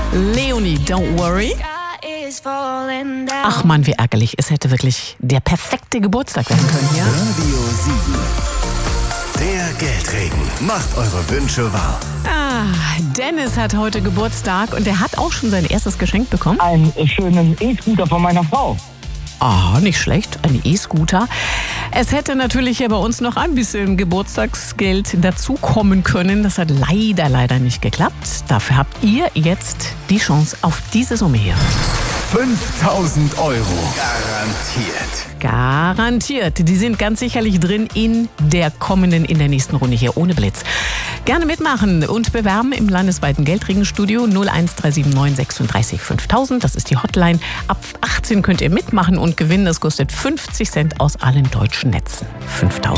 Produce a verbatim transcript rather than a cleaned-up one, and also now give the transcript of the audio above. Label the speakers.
Speaker 1: Leonie, don't worry. Ach Mann, wie ärgerlich. Es hätte wirklich der perfekte Geburtstag werden können hier.
Speaker 2: Radio sieben. Der Geldregen. Macht eure Wünsche wahr.
Speaker 1: Ah, Dennis hat heute Geburtstag und er hat auch schon sein erstes Geschenk bekommen.
Speaker 3: Einen schönen E-Scooter von meiner Frau.
Speaker 1: Ah, nicht schlecht, ein E-Scooter. Es hätte natürlich ja bei uns noch ein bisschen Geburtstagsgeld dazukommen können. Das hat leider, leider nicht geklappt. Dafür habt ihr jetzt die Chance auf diese Summe hier.
Speaker 2: fünftausend Euro. Garantiert.
Speaker 1: Garantiert. Die sind ganz sicherlich drin in der kommenden, in der nächsten Runde hier ohne Blitz. Gerne mitmachen und bewerben im landesweiten Geldregenstudio null eins drei sieben neun sechsunddreißig fünftausend. Das ist die Hotline. Ab achtzehn könnt ihr mitmachen und gewinnen. Das kostet fünfzig Cent aus allen deutschen Netzen. fünftausend.